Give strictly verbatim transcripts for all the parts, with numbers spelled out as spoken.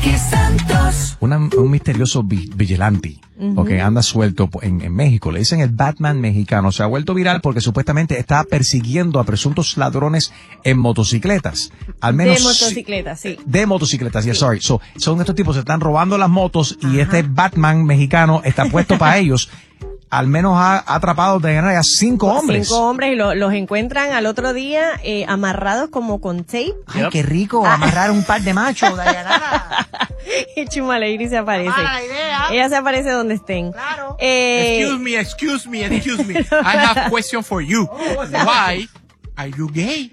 Enrique Santos. Una, un misterioso vi, vigilante, uh-huh. okay, anda suelto en, en México. Le dicen el Batman mexicano. Se ha vuelto viral porque supuestamente está persiguiendo a presuntos ladrones en motocicletas. Al menos. De motocicletas, sí. De motocicletas, sí. yeah, sorry. So, son estos tipos que están robando las motos y Ajá. este Batman mexicano está puesto para ellos. Al menos ha atrapado de a cinco hombres. Cinco hombres y lo, los encuentran al otro día eh, amarrados como con tape. Ay, yep. Qué rico, ah. amarrar un par de machos, Dayanara. Y Chumaleiri se aparece. Mala idea. Ella se aparece donde estén. Claro. Eh, excuse me, excuse me, excuse me. I have a question for you. Oh, Why are you gay?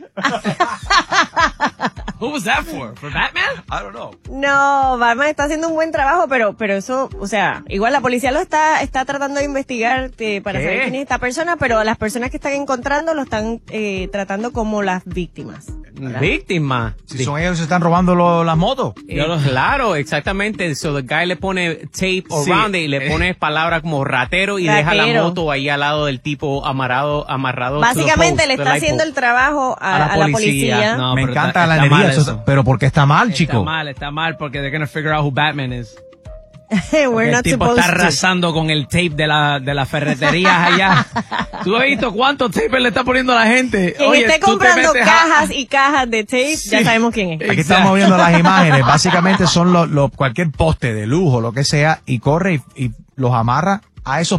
Who was that for? For Batman? I don't know. No, Batman está haciendo un buen trabajo, pero pero eso, o sea, igual la policía lo está está tratando de investigar eh, para ¿Qué? saber quién es esta persona, pero las personas que están encontrando lo están eh, tratando como las víctimas. ¿Verdad? Víctimas. Si son ellos que se están robando lo, las motos. Eh, claro, exactamente. So the guy le pone tape sí. around it y le pone palabras como ratero y ratero. Deja la moto ahí al lado del tipo amarrado, amarrado. Básicamente le está haciendo el trabajo a, a la policía. A la policía. No, me encanta está, la está alegría, eso. Pero ¿por qué está mal, está chico? Está mal, está mal porque they're gonna figure out who Batman is. We're el not tipo supposed está arrasando to. Con el tape de la de las ferreterías allá. ¿Tú has visto cuántos tapes le está poniendo a la gente? Quien Oye, esté comprando cajas a... y cajas de tape, sí. Ya sabemos quién es. Aquí estamos viendo las imágenes. Básicamente son los, los cualquier poste de lujo, lo que sea, y corre y, y los amarra a esos